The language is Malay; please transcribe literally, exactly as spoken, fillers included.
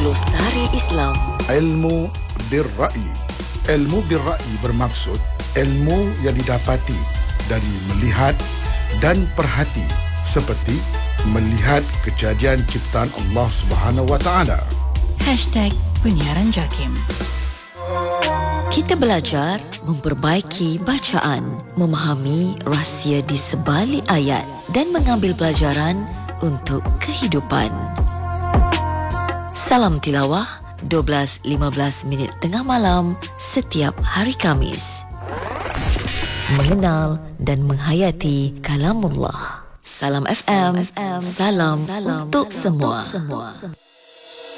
Glosari Islam. Ilmu birra'i. Ilmu birra'i bermaksud ilmu yang didapati dari melihat dan perhati, seperti melihat kejadian ciptaan Allah Subhanahu Wa Taala. Hashtag Penyiaran Jakim. Kita belajar memperbaiki bacaan, memahami rahsia di sebalik ayat dan mengambil pelajaran untuk kehidupan. Salam tilawah, dua belas lima belas minit tengah malam setiap hari Khamis. Mengenal dan menghayati kalamullah. Salam F M, salam, salam untuk semua.